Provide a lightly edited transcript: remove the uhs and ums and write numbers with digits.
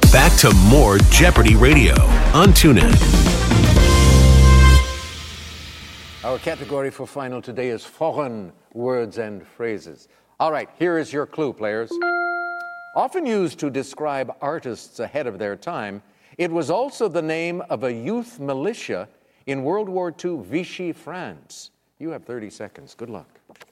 Back to more Jeopardy Radio on TuneIn. Our category for final today is foreign words and phrases. All right, here is your clue, players. Often used to describe artists ahead of their time, it was also the name of a youth militia in World War II Vichy France. You have 30 seconds. Good luck.